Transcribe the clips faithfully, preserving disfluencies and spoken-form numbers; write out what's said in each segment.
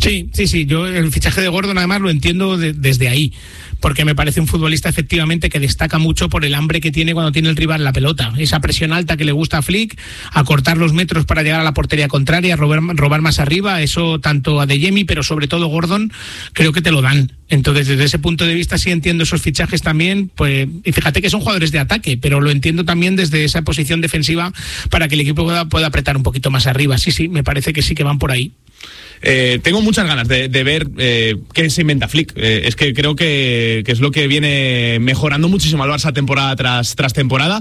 Sí, sí, sí, yo el fichaje de Gordon además lo entiendo de, desde ahí, porque me parece un futbolista efectivamente que destaca mucho por el hambre que tiene cuando tiene el rival la pelota, esa presión alta que le gusta a Flick, a cortar los metros para llegar a la portería contraria, a robar, robar más arriba, eso tanto a Adeyemi, pero sobre todo Gordon, creo que te lo dan. Entonces, desde ese punto de vista sí entiendo esos fichajes también, pues, y fíjate que son jugadores de ataque, pero lo entiendo también desde esa posición defensiva para que el equipo pueda, pueda apretar un poquito más arriba. Sí, sí, me parece que sí que van por ahí. Eh, tengo muchas ganas de, de ver eh, qué se inventa Flick. Eh, es que creo que, que es lo que viene mejorando muchísimo al Barça temporada tras, tras temporada.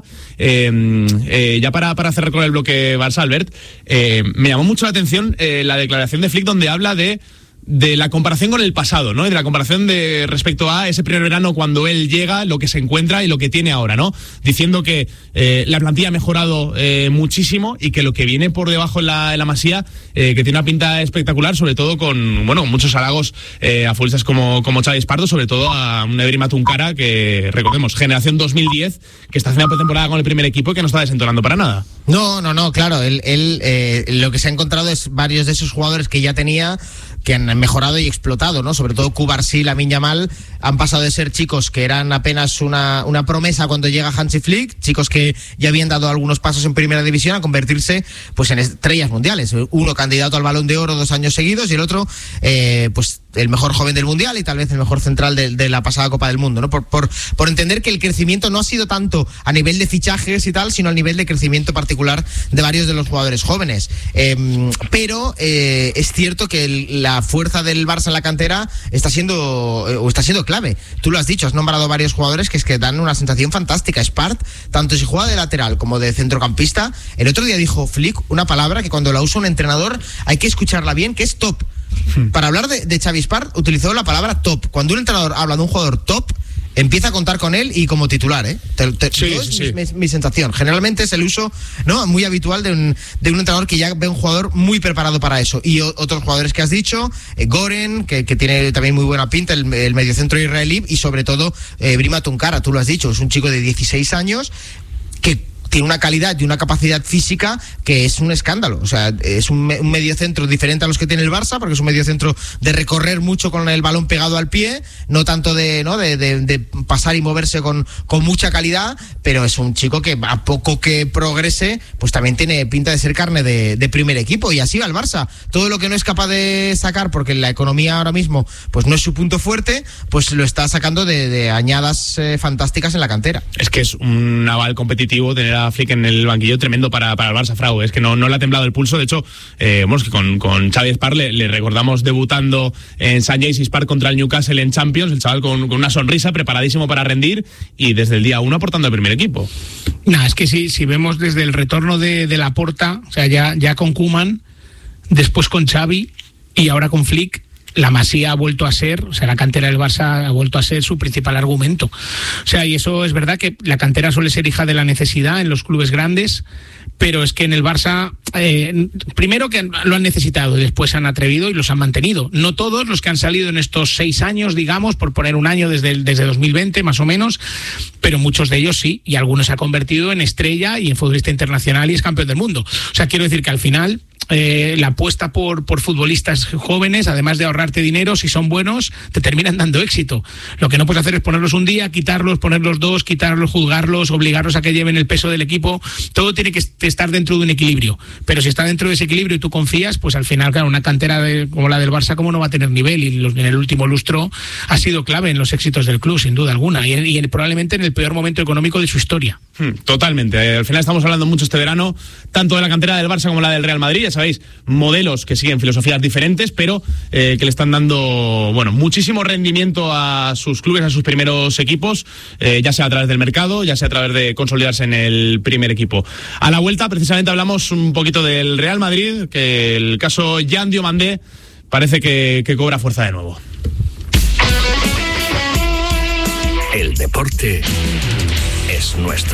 Eh, eh, ya para, para cerrar con el bloque Barça, Albert, eh, me llamó mucho la atención eh, la declaración de Flick donde habla de de la comparación con el pasado, ¿no? Y de la comparación de respecto a ese primer verano cuando él llega, lo que se encuentra y lo que tiene ahora, ¿no? Diciendo que eh, la plantilla ha mejorado eh, muchísimo y que lo que viene por debajo en la, en la Masía, eh, que tiene una pinta espectacular, sobre todo con, bueno, muchos halagos eh, a futbolistas como, como Xavi Espardo, sobre todo a un Ebri Matuncara que, recordemos, generación dos mil diez, que está haciendo pretemporada con el primer equipo y que no está desentonando para nada. No, no, no, claro, él, él eh, lo que se ha encontrado es varios de esos jugadores que ya tenía, que han mejorado y explotado, ¿no? Sobre todo Cubarsí, Lamine Yamal, han pasado de ser chicos que eran apenas una, una promesa cuando llega Hansi Flick, chicos que ya habían dado algunos pasos en primera división, a convertirse pues en estrellas mundiales. Uno candidato al Balón de Oro dos años seguidos y el otro eh, pues el mejor joven del Mundial y tal vez el mejor central de, de la pasada Copa del Mundo, ¿no? Por, por, por entender que el crecimiento no ha sido tanto a nivel de fichajes y tal, sino a nivel de crecimiento particular de varios de los jugadores jóvenes. Eh, pero eh, es cierto que el, la fuerza del Barça en la cantera está siendo o está siendo clave. Tú lo has dicho, has nombrado varios jugadores que es que dan una sensación fantástica. Spart, tanto si juega de lateral como de centrocampista, el otro día dijo Flick una palabra que cuando la usa un entrenador hay que escucharla bien, que es top. Para hablar de, de Xavi Spart utilizó la palabra top. Cuando un entrenador habla de un jugador top, empieza a contar con él y como titular, ¿eh? Te, te, sí, es sí, mi, sí. mi, mi sensación. Generalmente es el uso, ¿no?, muy habitual de un, de un entrenador que ya ve un jugador muy preparado para eso. Y o, otros jugadores que has dicho, eh, Goren, que, que tiene también muy buena pinta, el, el mediocentro israelí, y sobre todo eh, Ebri Matuncara, tú lo has dicho, es un chico de dieciséis años que tiene una calidad y una capacidad física que es un escándalo. O sea, es un, me, un mediocentro diferente a los que tiene el Barça, porque es un mediocentro de recorrer mucho con el balón pegado al pie, no tanto de, ¿no?, de, de, de pasar y moverse con, con mucha calidad, pero es un chico que a poco que progrese, pues también tiene pinta de ser carne de, de primer equipo, y así va el Barça. Todo lo que no es capaz de sacar, porque la economía ahora mismo pues no es su punto fuerte, pues lo está sacando de, de añadas eh, fantásticas en la cantera. Es que es un aval competitivo tener a Flick en el banquillo tremendo para, para el Barça, Frau. Es que no, no le ha temblado el pulso. De hecho, eh, bueno, es que con, con Xavi Espart le, le recordamos debutando en Saint James's Park contra el Newcastle en Champions, el chaval con, con una sonrisa, preparadísimo para rendir y desde el día uno aportando al primer equipo. Nah, es que si, si vemos desde el retorno de, de Laporta, o sea, ya, ya con Koeman, después con Xavi y ahora con Flick, la Masía ha vuelto a ser, o sea, la cantera del Barça ha vuelto a ser su principal argumento. O sea, y eso es verdad que la cantera suele ser hija de la necesidad en los clubes grandes, pero es que en el Barça, eh, primero que lo han necesitado, después se han atrevido y los han mantenido. No todos los que han salido en estos seis años, digamos, por poner un año desde, el, desde dos mil veinte más o menos, pero muchos de ellos sí, y algunos se ha convertido en estrella y en futbolista internacional y es campeón del mundo. O sea, quiero decir que al final Eh, la apuesta por, por futbolistas jóvenes, además de ahorrarte dinero, si son buenos, te terminan dando éxito. Lo que no puedes hacer es ponerlos un día, quitarlos, ponerlos dos, quitarlos, juzgarlos, obligarlos a que lleven el peso del equipo. Todo tiene que estar dentro de un equilibrio. Pero si está dentro de ese equilibrio y tú confías, pues al final, claro, una cantera de, como la del Barça, ¿cómo no va a tener nivel? Y los, en el último lustro ha sido clave en los éxitos del club, sin duda alguna. Y, y en, probablemente en el peor momento económico de su historia. Hmm, totalmente. Eh, al final estamos hablando mucho este verano, tanto de la cantera del Barça como la del Real Madrid. Ya sabéis, modelos que siguen filosofías diferentes, pero eh, que le están dando, bueno, muchísimo rendimiento a sus clubes, a sus primeros equipos, eh, ya sea a través del mercado, ya sea a través de consolidarse en el primer equipo. A la vuelta, precisamente, hablamos un poquito del Real Madrid, que el caso Jan Diomandé parece que, que cobra fuerza de nuevo. El deporte es nuestro.